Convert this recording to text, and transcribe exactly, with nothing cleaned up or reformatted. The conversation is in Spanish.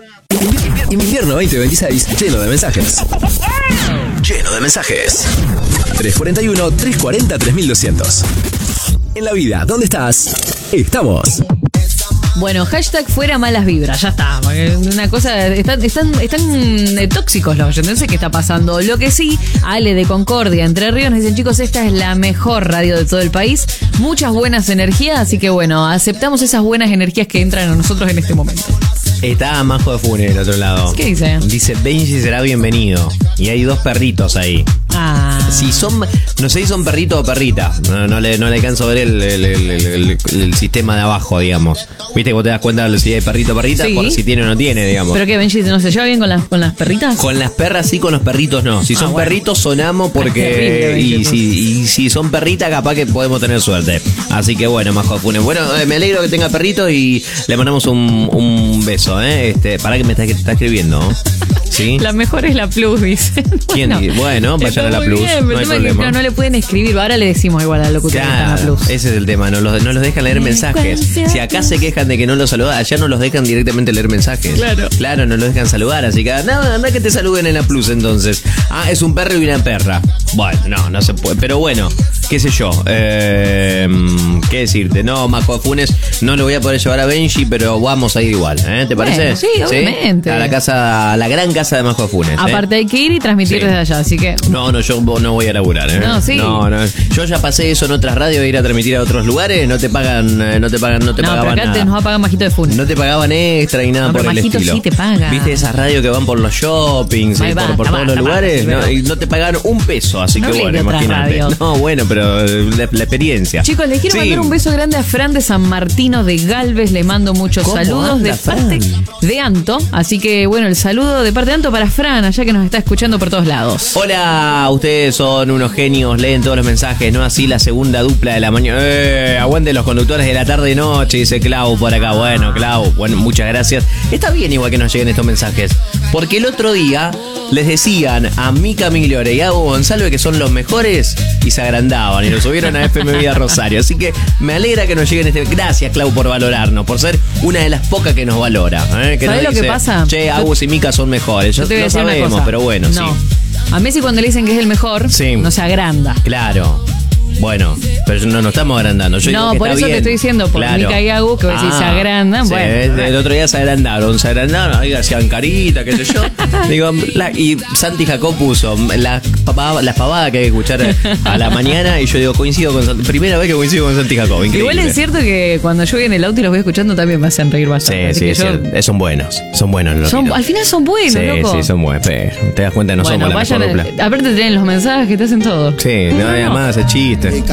Invierno veinte veintiséis, lleno de mensajes. Lleno de mensajes. tres cuarenta y uno, tres cuarenta, tres mil doscientos. En la vida, ¿dónde estás? Estamos. Bueno, hashtag fuera malas vibras, ya está. Una cosa, están, están, están tóxicos los oyentes, ¿qué está pasando? Lo que sí, Ale de Concordia, Entre Ríos, nos dicen, chicos, esta es la mejor radio de todo el país. Muchas buenas energías, así que bueno, aceptamos esas buenas energías que entran a nosotros en este momento. Está Majo de Funes del otro lado. ¿Qué dice? Dice, Benji será bienvenido. Y hay dos perritos ahí. Ah. Si son, no sé si son perrito o perrita. No, no, le, no le alcanzo a ver el, el, el, el, el, el sistema de abajo, digamos. Viste que vos te das cuenta de si hay perrito o perrita, Sí. por si tiene o no tiene, digamos. ¿Pero qué, Benji, no se lleva bien con las, con las perritas? Con las perras sí, con los perritos no. Si Ah, son bueno. perritos sonamos porque... Es terrible, Benji, y, pues. si, y si son perritas capaz que podemos tener suerte. Así que bueno, Majo de Funes. Bueno, eh, me alegro que tenga perritos y le mandamos un, un beso, ¿eh? Este, para que me está, está escribiendo, ¿sí? La mejor es la Plus, dicen. ¿Quién dice? Bueno, vayan a la muy Plus, bien, no pero hay el tema es que, problema. claro, no le pueden escribir. Ahora le decimos igual al locutor que está en la Claro, Plus. ese es el tema, no los, no los dejan leer mensajes. Si acá se quejan de que no los saludan, allá no los dejan directamente leer mensajes. Claro. Claro, no los dejan saludar, así que nada, anda que te saluden en la Plus entonces. Ah, es un perro y una perra. Bueno, no, no se puede, pero bueno, qué sé yo. Eh, ¿Qué decirte? No, Majo de Funes, no lo voy a poder llevar a Benji, pero vamos a ir igual, ¿eh? ¿Te parece? Bueno, sí, obviamente. A la casa, a la gran casa de Majo de Funes. ¿eh? Aparte hay que ir y transmitir Sí. desde allá, así que... No, no, yo no voy a laburar, ¿eh? No, sí. No, no. Yo ya pasé eso en otras radios, ir a transmitir a otros lugares, no te pagan, eh, no te pagan, no te No, pero pagaban acá te nada. nos va a pagar Majito de Funes. No te pagaban extra y nada No, por pero el Majito estilo. sí te paga. ¿Viste esas radios que van por los shoppings Ahí y por, basta, por todos basta, los basta, lugares? pero- No, y no te pagan un peso, así No que hables bueno, de otras imagínate. radios. No, bueno, pero la, la experiencia. Chicos, les quiero Sí. mandar un beso grande a Fran de San Martino de Galvez. Le mando muchos ¿Cómo saludos anda, de parte Fran? de Anto. Así que, bueno, el saludo de parte de Anto para Fran, allá que nos está escuchando por todos lados. Hola, ustedes son unos genios, leen todos los mensajes, no así la segunda dupla de la mañana. Eh, aguante los conductores de la tarde y noche, dice Clau por acá. Bueno, Clau, bueno, muchas gracias. Está bien igual que nos lleguen estos mensajes, porque el otro día les decían a Mica Migliore y a Hugo Gonzalo que son los mejores y se agrandaban y lo subieron a F M Vida Rosario. Así que me alegra que nos lleguen este... Gracias, Clau, por valorarnos, por ser una de las pocas que nos valora. ¿eh? Que ¿Sabés nos lo que dice, pasa? Che, Agus y Mica son mejores. Yo Yo te voy a lo decir una sabemos, cosa. pero bueno, no. sí. A Messi cuando le dicen que es el mejor, Sí. no se agranda. Claro. Bueno, pero no nos estamos agrandando. Yo digo No, que por está eso te bien. estoy diciendo, por Claro. Mica y Agus, que vos decís, se agrandan, sí, bueno. el otro día se agrandaron, se agrandaron, ahí hacían carita, qué sé yo. Digo, la- y Santi Jacob puso las pavadas las pavadas que hay que escuchar a la mañana y yo digo, coincido con Santi. Primera vez que coincido con Santi Jacob, increíble. Igual es cierto que cuando yo voy en el auto y los voy escuchando también me hacen reír Sí, bastante. así sí, que sí, yo- son buenos, son buenos los son- loquitos. al final son buenos, Sí, loco. sí, son buenos. Te das cuenta, no bueno, somos la vayan, mejor dupla. aparte tienen los mensajes que te hacen todo. Sí, no, además, es chiste.